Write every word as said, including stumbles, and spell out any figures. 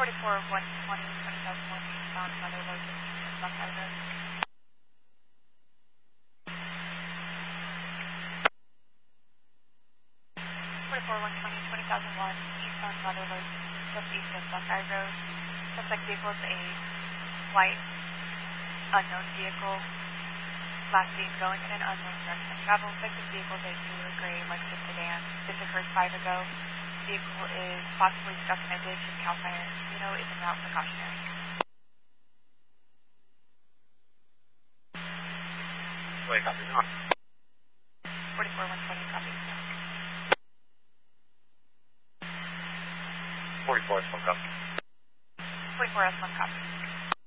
forty-four one twenty, twenty thousand one eastbound Mother Lode East Buckeye Road. forty-four one twenty, twenty thousand one eastbound Mother Lode just east of Buckeye Road. Suspect vehicle is a white unknown vehicle. Last seen going in an unknown direction of travel. Suspected vehicle is a blue or gray Lexus sedan. This occurred five ago. Vehicle is possibly stuck in a ditch and Cal Fire Casino is en route for cautionary. Wait, copy on. forty-four one twenty, copy. forty-four S one copy. forty-four S one copy.